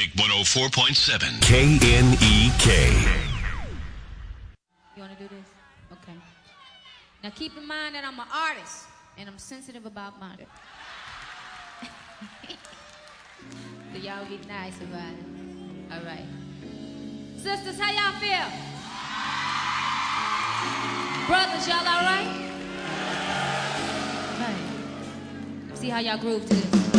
Magic 104.7. KNEK. You want to do this? Okay. Now keep in mind that I'm an artist and I'm sensitive about money. So y'all be nice about it. All right. Sisters, how y'all feel? Brothers, y'all all right? Right. See how y'all groove to this.